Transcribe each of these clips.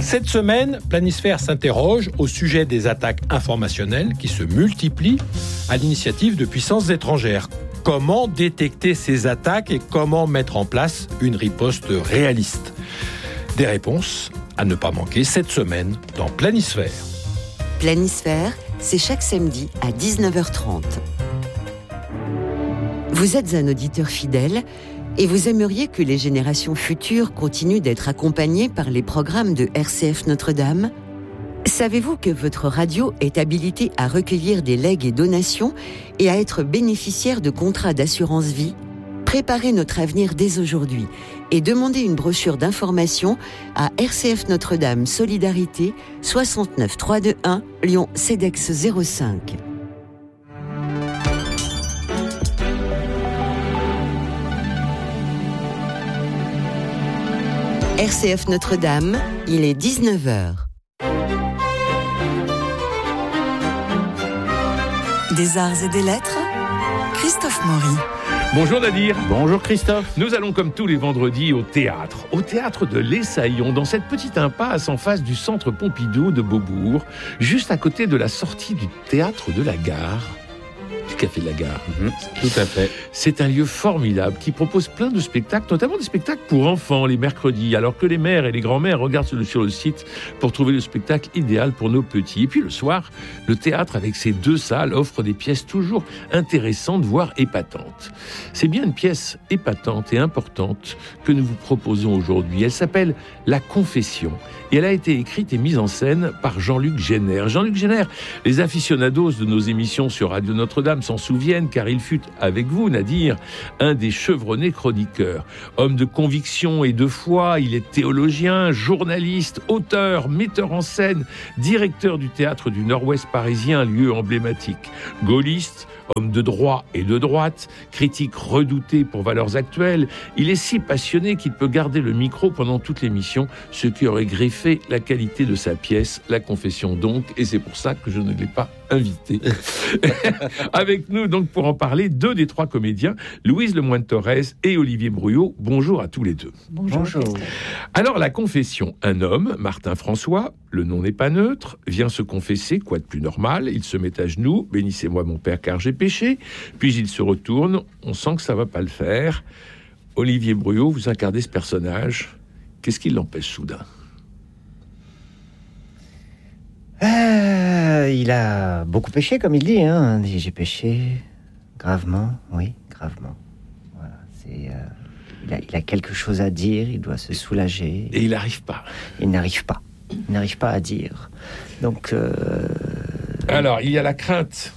Cette semaine, Planisphère s'interroge au sujet des attaques informationnelles qui se multiplient à l'initiative de puissances étrangères. Comment détecter ces attaques et comment mettre en place une riposte réaliste ? Des réponses à ne pas manquer cette semaine dans Planisphère. Planisphère, c'est chaque samedi à 19h30. Vous êtes un auditeur fidèle et vous aimeriez que les générations futures continuent d'être accompagnées par les programmes de RCF Notre-Dame ? Savez-vous que votre radio est habilitée à recueillir des legs et donations et à être bénéficiaire de contrats d'assurance vie ? Préparez notre avenir dès aujourd'hui et demandez une brochure d'information à RCF Notre-Dame Solidarité 69 321 Lyon CEDEX 05. RCF Notre-Dame, il est 19h. Des arts et des lettres, Christophe Maury. Bonjour Nadir. Bonjour Christophe. Nous allons comme tous les vendredis au théâtre de l'Essaillon, dans cette petite impasse en face du centre Pompidou de Beaubourg, juste à côté de la sortie du théâtre de la Gare. Du café de la Gare. Tout à fait. C'est un lieu formidable qui propose plein de spectacles, notamment des spectacles pour enfants les mercredis, alors que les mères et les grands-mères regardent sur le site pour trouver le spectacle idéal pour nos petits. Et puis le soir, le théâtre avec ses 2 salles offre des pièces toujours intéressantes, voire épatantes. C'est bien une pièce épatante et importante que nous vous proposons aujourd'hui. Elle s'appelle La Confession et elle a été écrite et mise en scène par Jean-Luc Génère. Jean-Luc Génère, les aficionados de nos émissions sur Radio Notre-Dame s'en souviennent car il fut avec vous, Nadir, un des chevronnés chroniqueurs. Homme de conviction et de foi, il est théologien, journaliste, auteur, metteur en scène, directeur du théâtre du Nord-Ouest parisien, lieu emblématique. Gaulliste, homme de droit et de droite, critique redouté pour Valeurs Actuelles, il est si passionné qu'il peut garder le micro pendant toute l'émission, ce qui aurait greffé la qualité de sa pièce, La Confession donc, et c'est pour ça que je ne l'ai pas invité. Avec nous donc pour en parler, 2 des 3 comédiens, Louise Lemoine-Thorez et Olivier Bruyot. Bonjour à tous les 2. Bonjour. Alors La Confession, un homme, Martin François, le nom n'est pas neutre, vient se confesser, quoi de plus normal, il se met à genoux, bénissez-moi mon père car j'ai péché, puis il se retourne, on sent que ça va pas le faire. Olivier Bruyot, vous incarnez ce personnage, qu'est-ce qui l'empêche soudain ? Il a beaucoup péché, comme il dit. J'ai péché gravement, oui, gravement. Voilà, il a quelque chose à dire, il doit se soulager. Et il n'arrive pas. Il n'arrive pas à dire. Donc... Alors, il y a la crainte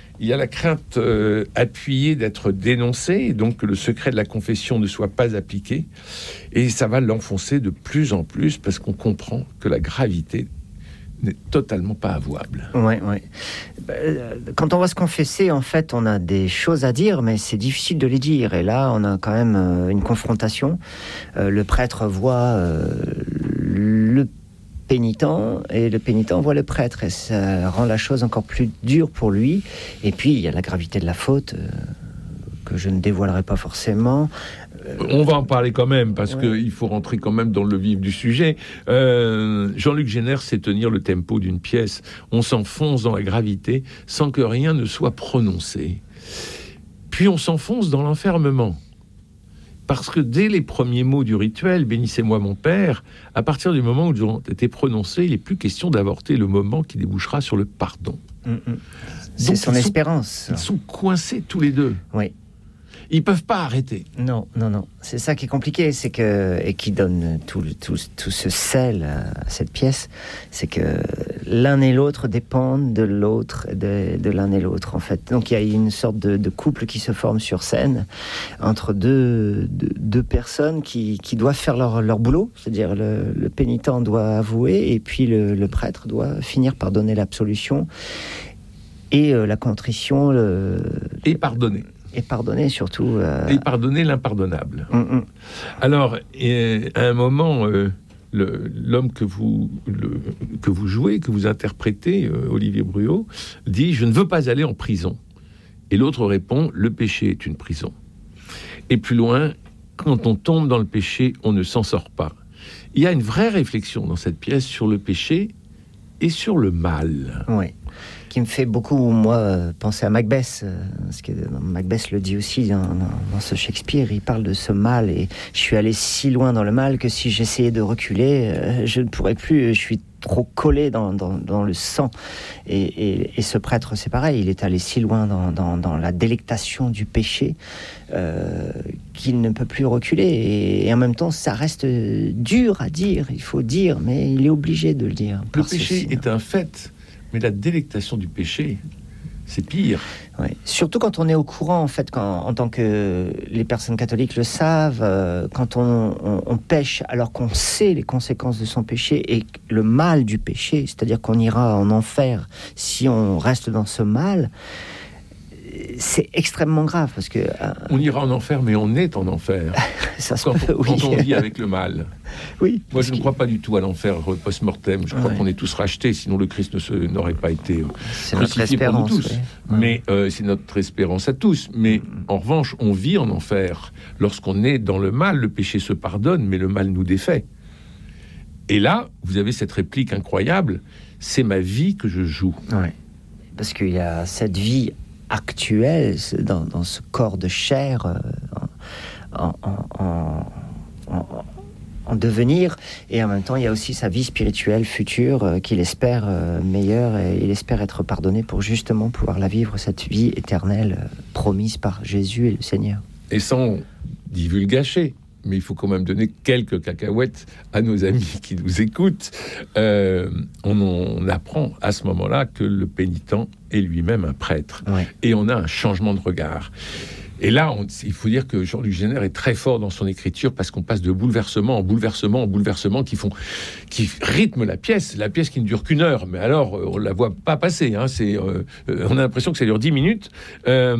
appuyée d'être dénoncé, et donc que le secret de la confession ne soit pas appliqué. Et ça va l'enfoncer de plus en plus, parce qu'on comprend que la gravité n'est totalement pas avouable. Oui. Quand on va se confesser, en fait, on a des choses à dire, mais c'est difficile de les dire. Et là, on a quand même une confrontation. Le prêtre voit le pénitent, et le pénitent voit le prêtre. Et ça rend la chose encore plus dure pour lui. Et puis, il y a la gravité de la faute, que je ne dévoilerai pas forcément. On va en parler quand même, parce qu'il faut rentrer quand même dans le vif du sujet. Jean-Luc Génère sait tenir le tempo d'une pièce. On s'enfonce dans la gravité sans que rien ne soit prononcé. Puis on s'enfonce dans l'enfermement. Parce que dès les premiers mots du rituel, « Bénissez-moi mon père », à partir du moment où ils ont été prononcés, il n'est plus question d'avorter le moment qui débouchera sur le pardon. C'est donc, son espérance. Ils sont coincés tous les 2. Oui. Ils peuvent pas arrêter. Non. C'est ça qui est compliqué, c'est que, et qui donne tout ce sel à cette pièce, c'est que l'un et l'autre dépendent de l'autre, de l'un et l'autre, en fait. Donc il y a une sorte de couple qui se forme sur scène entre deux personnes qui doivent faire leur boulot, c'est-à-dire le pénitent doit avouer, et puis le prêtre doit finir par donner l'absolution et la contrition. Et pardonner. Et pardonner surtout. Et pardonner l'impardonnable. Alors, à un moment, l'homme que vous jouez, que vous interprétez, Olivier Bruyot, dit « Je ne veux pas aller en prison ». Et l'autre répond « Le péché est une prison ». Et plus loin, quand on tombe dans le péché, on ne s'en sort pas. Il y a une vraie réflexion dans cette pièce sur le péché et sur le mal. Oui, qui me fait beaucoup, moi, penser à Macbeth, parce que Macbeth le dit aussi dans ce Shakespeare, il parle de ce mal, et je suis allé si loin dans le mal que si j'essayais de reculer, je ne pourrais plus, je suis trop collé dans le sang. Et ce prêtre, c'est pareil, il est allé si loin dans la délectation du péché qu'il ne peut plus reculer. Et en même temps, ça reste dur à dire, il faut dire, mais il est obligé de le dire. Le péché est un fait, mais la délectation du péché, c'est pire. Oui. Surtout quand on est au courant, en fait, en tant que les personnes catholiques le savent, quand on pêche alors qu'on sait les conséquences de son péché et le mal du péché, c'est-à-dire qu'on ira en enfer si on reste dans ce mal, c'est extrêmement grave parce que on ira en enfer, mais on est en enfer. Ça se quand on vit avec le mal. Oui. Moi, je ne crois pas du tout à l'enfer post-mortem. Je crois qu'on est tous rachetés, sinon le Christ n'aurait pas été crucifié pour nous tous. Oui. Mais c'est notre espérance à tous. Mais en revanche, on vit en enfer. Lorsqu'on est dans le mal, le péché se pardonne, mais le mal nous défait. Et là, vous avez cette réplique incroyable, c'est ma vie que je joue. Oui. Parce qu'il y a cette vie actuelle dans ce corps de chair en devenir, et en même temps il y a aussi sa vie spirituelle future qu'il espère meilleure, et il espère être pardonné pour justement pouvoir la vivre, cette vie éternelle promise par Jésus et le Seigneur. Et sans divulgacher, mais il faut quand même donner quelques cacahuètes à nos amis qui nous écoutent. On apprend à ce moment-là que le pénitent est lui-même un prêtre. Ouais. Et on a un changement de regard. Et là, il faut dire que Jean-Luc Génère est très fort dans son écriture parce qu'on passe de bouleversement en bouleversement en bouleversement qui rythment la pièce qui ne dure qu'une heure. Mais alors, on la voit pas passer. On a l'impression que ça dure 10 minutes.